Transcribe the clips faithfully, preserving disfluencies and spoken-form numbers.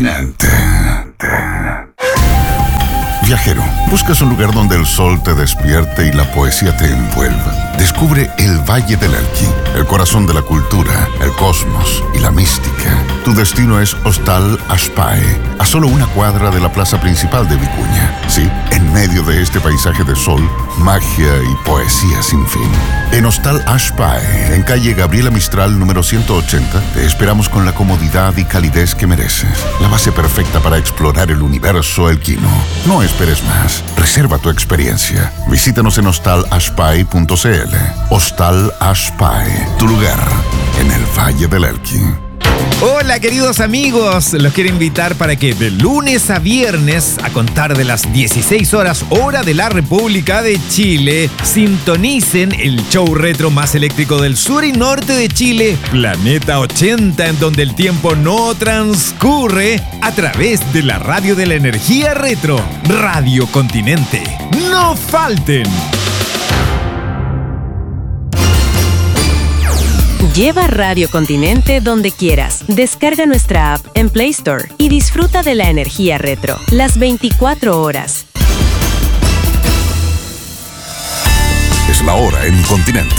Continente. Viajero, ¿buscas un lugar donde el sol te despierte y la poesía te envuelva? Descubre el Valle del Elqui, el corazón de la cultura, el cosmos y la mística. Tu destino es Hostal Ashpae, a solo una cuadra de la plaza principal de Vicuña. Sí, en medio de este paisaje de sol, magia y poesía sin fin. En Hostal Ashpae, en calle Gabriela Mistral número ciento ochenta, te esperamos con la comodidad y calidez que mereces. La base perfecta para explorar el universo elquino. No esperes más. Reserva tu experiencia. Visítanos en hostal ashpae punto c l. Hostal Ashpae, tu lugar en el Valle del Elqui. Hola queridos amigos, los quiero invitar para que de lunes a viernes, a contar de las dieciséis horas hora de la República de Chile, sintonicen el show retro más eléctrico del sur y norte de Chile, Planeta ochenta, en donde el tiempo no transcurre, a través de la radio de la energía retro, Radio Continente. ¡No falten! Lleva Radio Continente donde quieras. Descarga nuestra app en Play Store y disfruta de la energía retro las veinticuatro horas. Es la hora en Continente.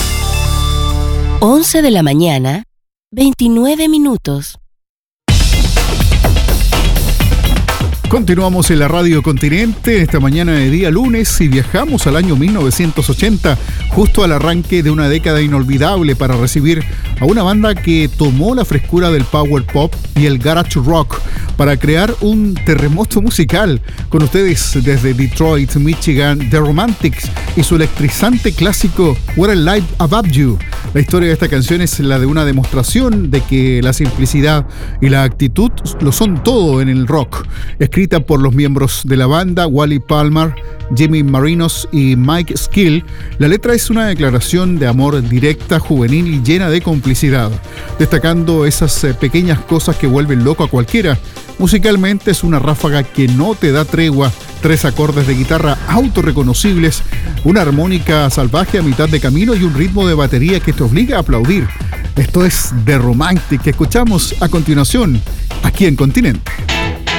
once de la mañana, veintinueve minutos. Continuamos en la Radio Continente esta mañana de día lunes y viajamos al año mil novecientos ochenta, justo al arranque de una década inolvidable para recibir a una banda que tomó la frescura del power pop y el garage rock para crear un terremoto musical. Con ustedes desde Detroit, Michigan, The Romantics y su electrizante clásico What I Like About You. La historia de esta canción es la de una demostración de que la simplicidad y la actitud lo son todo en el rock. Escrita por los miembros de la banda, Wally Palmer, Jimmy Marinos y Mike Skill, la letra es una declaración de amor directa, juvenil y llena de complicidad, destacando esas eh, pequeñas cosas que vuelven loco a cualquiera. Musicalmente es una ráfaga que no te da tregua, tres acordes de guitarra autorreconocibles, una armónica salvaje a mitad de camino y un ritmo de batería que te obliga a aplaudir. Esto es The Romantic, que escuchamos a continuación aquí en Continente.